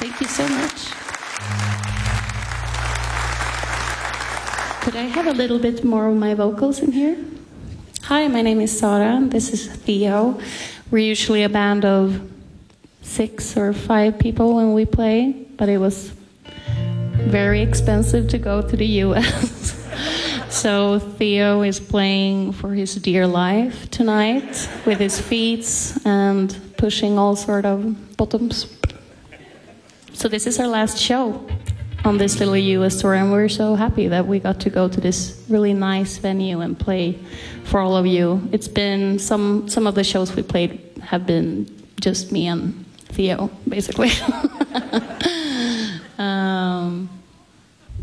Thank you so much. Could I have a little bit more of my vocals in here? Hi, my name is Sara. This is Theo. We're usually a band of 6 or 5 people when we play, but it was very expensive to go to the US. So Theo is playing for his dear life tonight with his feet and pushing all sort of bottoms. So this is our last show on this little US tour, and we're so happy that we got to go to this really nice venue and play for all of you. It's been some of the shows we played have been just me and Theo, basically.